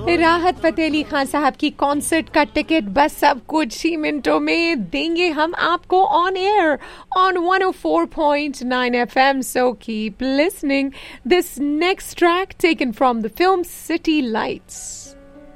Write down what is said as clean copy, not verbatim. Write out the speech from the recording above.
राहत फतेह अली खान साहब की कॉन्सर्ट का टिकट बस सब कुछ ही मिनटों में देंगे हम आपको on air on 104.9 FM. So keep listening. This next track taken from the film City Lights.